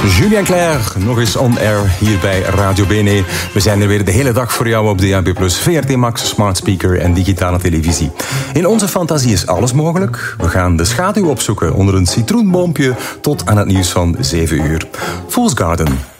Julien Clerc, nog eens on air hier bij Radio Bene. We zijn er weer de hele dag voor jou op DAB+, VRT Max, Smart Speaker en digitale televisie. In onze fantasie is alles mogelijk. We gaan de schaduw opzoeken onder een citroenboompje tot aan het nieuws van 7 uur. Fool's Garden.